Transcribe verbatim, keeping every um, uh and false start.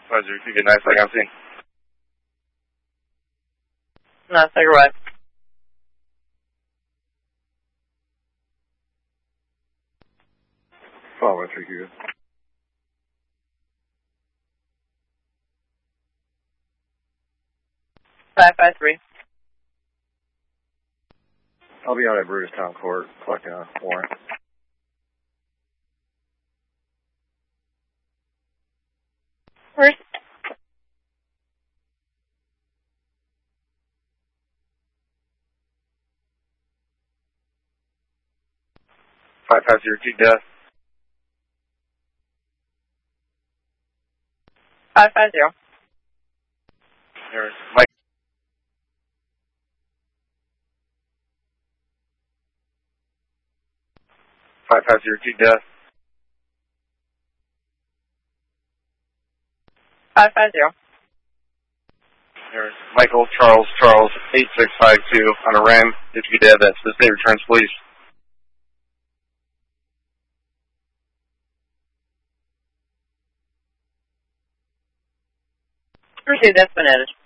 five zero two, good night, flag on scene. No, take a ride. five one three, good. five five three. I'll be out at Brutus Town Court collecting a warrant. Where's... five five zero two, death. five five zero. There's Mike. five five zero two, death. five five zero. There's Michael Charles Charles eight six five two on a ram. If you dead, that's the state returns, please. Received, that's been added.